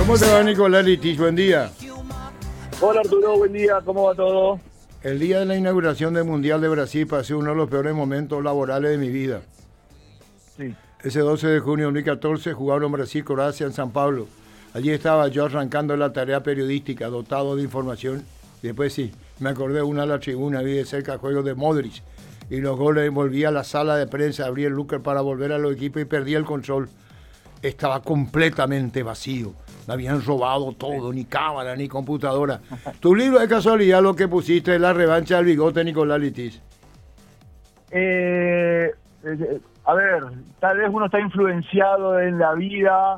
¿Cómo te va, Nicolás Litis? Buen día. Hola Arturo, buen día, ¿cómo va todo? El día de la inauguración del Mundial de Brasil pasé uno de los peores momentos laborales de mi vida. Sí. Ese 12 de junio de 2014 jugaron Brasil-Croacia en San Pablo. Allí estaba yo arrancando la tarea periodística, dotado de información. Y después sí, me acordé de una a la tribuna, vi de cerca juegos de Modric. Y los goles, volví a la sala de prensa, abrí el locker para volver a los equipos y perdí el control. Estaba completamente vacío. Me habían robado todo, ni cámara, ni computadora. Tu libro de casualidad lo que pusiste es La revancha del bigote, Nicolás Litis. A ver, tal vez uno está influenciado en la vida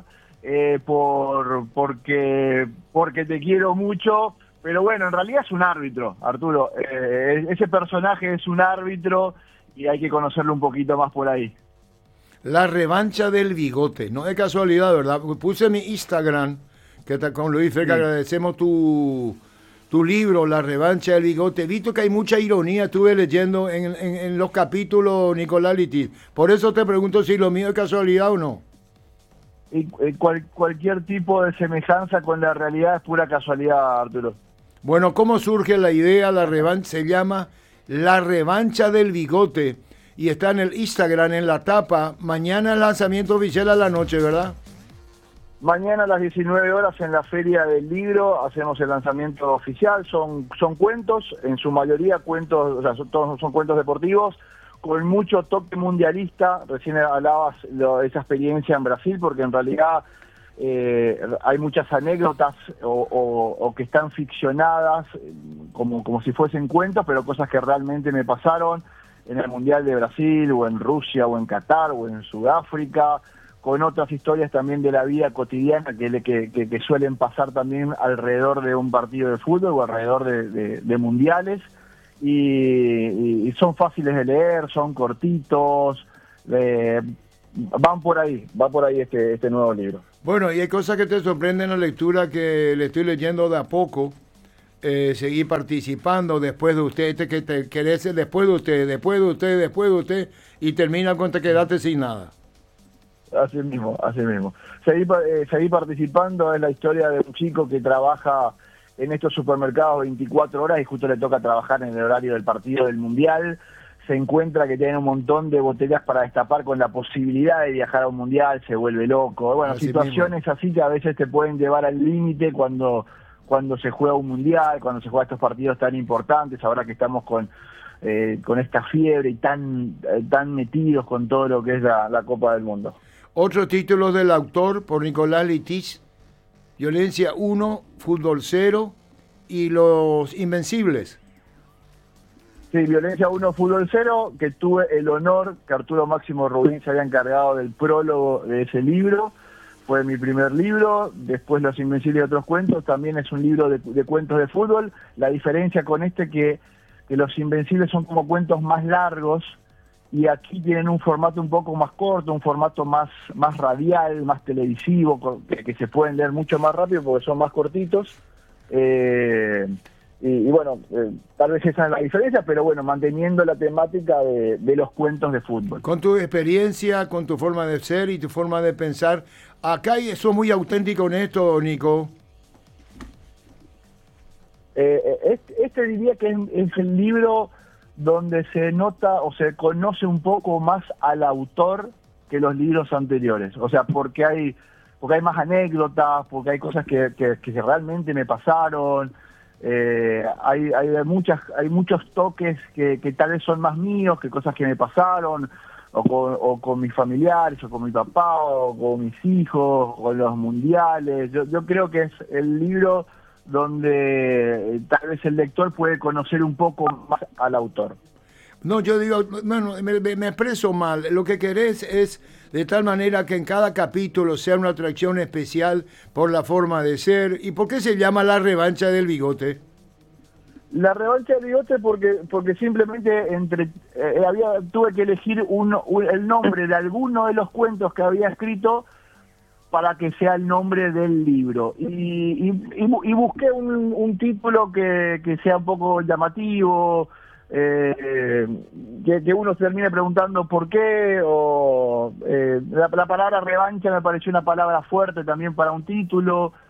porque te quiero mucho, pero bueno, en realidad es un árbitro, Arturo. Ese personaje es un árbitro y hay que conocerlo un poquito más por ahí. La revancha del bigote, no de casualidad, ¿verdad? Puse mi Instagram, que está con Luis Fer, que agradecemos tu libro, La revancha del bigote. Visto que hay mucha ironía, estuve leyendo en los capítulos, Nicolás Litis. Por eso te pregunto si lo mío es casualidad o no. Y cualquier tipo de semejanza con la realidad es pura casualidad, Arturo. Bueno, ¿cómo surge la idea? La revancha se llama La revancha del bigote. Y está en el Instagram, en la tapa. Mañana el lanzamiento oficial a la noche, ¿verdad? Mañana a las 19 horas en la Feria del Libro hacemos el lanzamiento oficial. Son cuentos, en su mayoría cuentos, o sea, todos son cuentos deportivos, con mucho toque mundialista. Recién hablabas de esa experiencia en Brasil, porque en realidad hay muchas anécdotas o que están ficcionadas como si fuesen cuentos, pero cosas que realmente me pasaron en el Mundial de Brasil, o en Rusia, o en Qatar, o en Sudáfrica, con otras historias también de la vida cotidiana que suelen pasar también alrededor de un partido de fútbol o alrededor de mundiales, y son fáciles de leer, son cortitos, va por ahí este nuevo libro. Bueno, y hay cosas que te sorprenden en la lectura que le estoy leyendo de a poco. Seguir participando después de usted, que te querés después de usted, y termina con te quedaste sin nada. Así mismo. Seguí participando. Es la historia de un chico que trabaja en estos supermercados 24 horas y justo le toca trabajar en el horario del partido del Mundial. Se encuentra que tiene un montón de botellas para destapar con la posibilidad de viajar a un Mundial, se vuelve loco. Bueno, así situaciones mismo. Así que a veces te pueden llevar al límite cuando se juega un Mundial, cuando se juega estos partidos tan importantes, ahora que estamos con esta fiebre y tan metidos con todo lo que es la Copa del Mundo. Otro título del autor, por Nicolás Litis: Violencia 1, Fútbol 0 y Los Invencibles. Sí, Violencia 1, Fútbol 0, que tuve el honor que Arturo Máximo Rubín se haya encargado del prólogo de ese libro. Fue mi primer libro. Después Los Invencibles y otros cuentos, también es un libro de cuentos de fútbol. La diferencia con que Los Invencibles son como cuentos más largos, y aquí tienen un formato un poco más corto, un formato más radial, más televisivo, que se pueden leer mucho más rápido porque son más cortitos. Y bueno, tal vez esa es la diferencia, pero bueno, manteniendo la temática de los cuentos de fútbol. Con tu experiencia, con tu forma de ser y tu forma de pensar, acá sos muy auténtico en esto, Nico. Este diría que es el libro donde se nota o se conoce un poco más al autor que los libros anteriores. O sea, porque hay más anécdotas, porque hay cosas que realmente me pasaron. Hay muchos toques que tal vez son más míos que cosas que me pasaron, o con mis familiares, o con mi papá, o con mis hijos, o los mundiales. Yo creo que es el libro donde tal vez el lector puede conocer un poco más al autor. No, yo digo, bueno, me expreso mal. Lo que querés es de tal manera que en cada capítulo sea una atracción especial por la forma de ser. ¿Y por qué se llama La revancha del bigote? La revancha del bigote porque simplemente tuve que elegir el nombre de alguno de los cuentos que había escrito para que sea el nombre del libro. Y busqué un título que sea un poco llamativo, que uno se termine preguntando por qué, o la palabra revancha me pareció una palabra fuerte también para un título.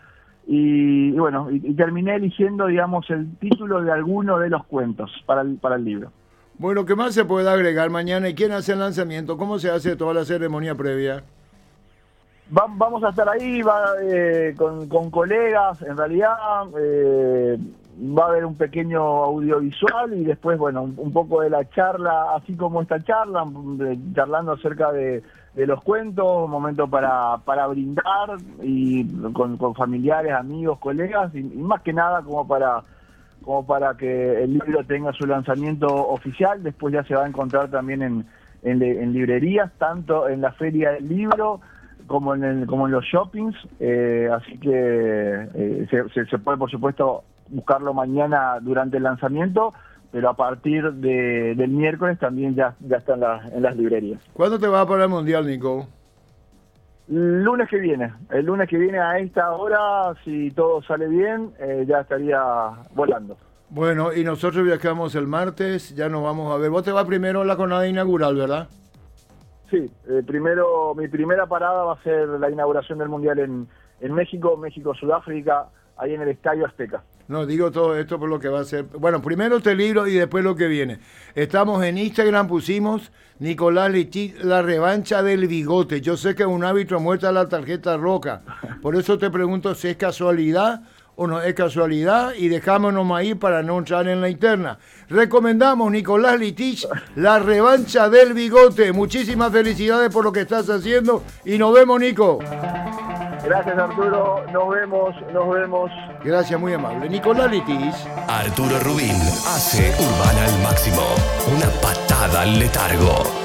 y bueno, y terminé eligiendo, digamos, el título de alguno de los cuentos para el libro. Bueno, ¿qué más se puede agregar mañana? ¿Y quién hace el lanzamiento? ¿Cómo se hace toda la ceremonia previa? Vamos a estar ahí con colegas, en realidad va a haber un pequeño audiovisual y después, bueno, un poco de la charla, así como esta charla, charlando acerca de los cuentos, un momento para brindar y con familiares, amigos, colegas y más que nada como para que el libro tenga su lanzamiento oficial. Después ya se va a encontrar también en librerías, tanto en la Feria del Libro como en los shoppings, así que se puede, por supuesto, buscarlo mañana durante el lanzamiento, pero a partir del miércoles también ya está en las librerías. ¿Cuándo te vas para el Mundial, Nico? El lunes que viene a esta hora, si todo sale bien, ya estaría volando. Bueno, y nosotros viajamos el martes, ya nos vamos a ver. Vos te vas primero a la jornada inaugural, ¿verdad? Sí, mi primera parada va a ser la inauguración del Mundial en México-Sudáfrica, ahí en el Estadio Azteca. No, digo todo esto por lo que va a ser. Bueno, primero este libro y después lo que viene. Estamos en Instagram, pusimos Nicolás Litich, la revancha del bigote. Yo sé que un árbitro muestra la tarjeta roja. Por eso te pregunto si es casualidad o no es casualidad y dejámonos ahí para no entrar en la interna. Recomendamos Nicolás Litich, la revancha del bigote. Muchísimas felicidades por lo que estás haciendo y nos vemos, Nico. Gracias, Arturo. Nos vemos. Gracias, muy amable. Nicolás Litich. Arturo Rubín hace Urbana al máximo. Una patada al letargo.